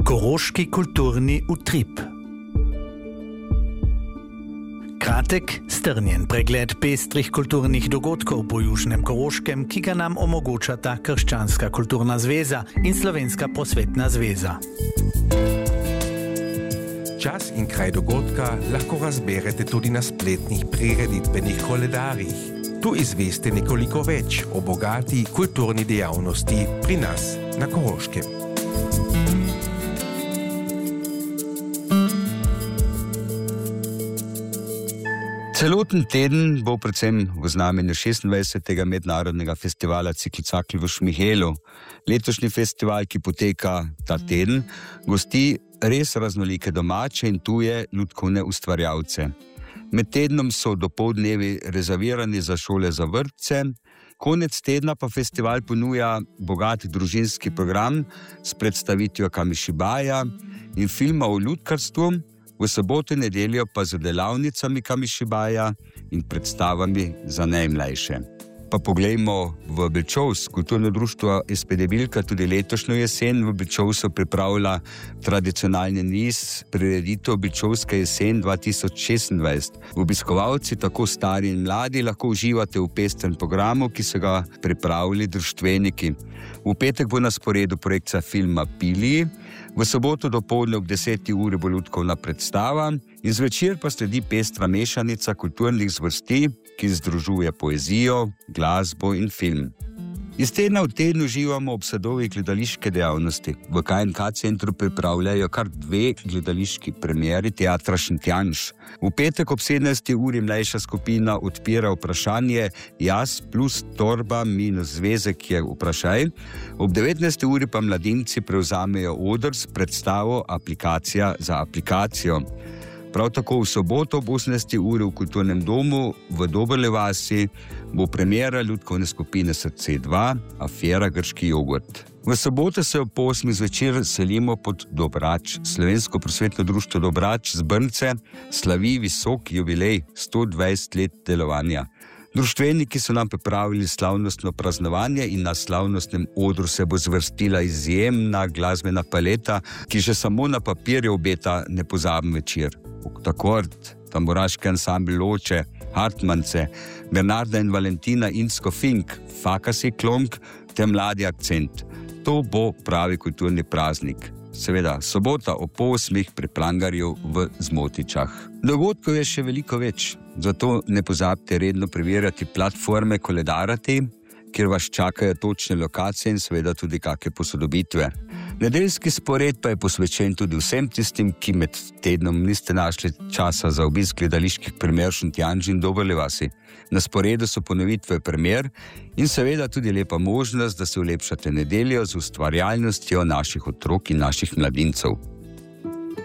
Koroški kulturni utrip. Kratek, strnjen pregled pestrih kulturnih dogodkov po Južnem Koroškem, ki ga nam omogočata Krščanska kulturna zveza in Slovenska prosvetna zveza. Čas in kraj dogodka lahko razberete tudi na spletnih prireditvenih koledarjih. Tu izveste nekoliko več o bogati kulturni dejavnosti pri nas na Koroškem. Celoten teden bo predvsem v znamenju 26. mednarodnega festivala Ciklicakl v Šmihelu. Letošnji festival, ki poteka ta teden, gosti res raznolike domače in tuje lutkovne ustvarjalce. Med tednom so dopoldnevi rezervirani za šole za vrtce, konec tedna pa festival ponuja bogat družinski program s predstavitvijo Kamishibaja in filma o lutkarstvu, v soboto in nedeljo pa z delavnicami Kamishibaja in predstavami za najmlajše. Pa poglejmo v Belčovs. Kulturno društvo SPD Bilka tudi letošnjo jesen v Belčovsu pripravlja tradicionalni niz prireditev Belčovska jesen 2026. Obiskovalci, tako stari in mladi, lahko uživate v pestrem programu, ki so ga pripravili društveniki. V petek bo na sporedu projekcija filma Pili, v soboto dopoldne ob 10. uri bo lutkovna predstava in zvečer pa sledi pestra mešanica kulturnih zvrsti, ki združuje poezijo, glasbo in film. Iz tedna v teden uživamo ob sadovi gledališke dejavnosti. V KNK centru pripravljajo kar 2 gledališki premieri teatra Šentjanž. V petek ob 17. uri mlajša skupina odpira vprašanje Jaz plus torba minus zvezek je vprašaj. Ob 19. uri pa mladinci prevzamejo oder s predstavo Aplikacija za aplikacijo. Prav tako v soboto ob 18. uri v Kulturnem domu v Doberle vasi bo premiera lutkovne skupine Srce 2, Afera grški jogurt. V soboto se ob 8. zvečer selimo pod Dobrač. Slovensko prosvetno društvo Dobrač z Brnce slavi visok jubilej 120 let delovanja. Društveniki so nam pripravili slavnostno praznovanje in na slavnostnem odru se bo zvrstila izjemna glasbena paleta, ki že samo na papirju obeta nepozaben večer. Oktakord, tamburaški ansambl Loče, Hartmance, Bernarda in Valentina Insko Fink, Fakasi Klonk te mladi akcent. To bo pravi kulturni praznik. Seveda, sobota ob 8. pri Plangarju v Zmotičah. Dogodkov je še veliko več, zato ne pozabite redno preverjati platforme Koledarati, kjer vas čakajo točne lokacije in seveda tudi kakšne posodobitve. Nedeljski spored pa je posvečen tudi vsem tistim, ki med tednom niste našli časa za obisk gledaliških premier Šentjanž in Doberle vasi. Na sporedu so ponovitve premier in seveda tudi lepa možnost, da se ulepšate nedeljo z ustvarjalnostjo naših otrok in naših mladincev.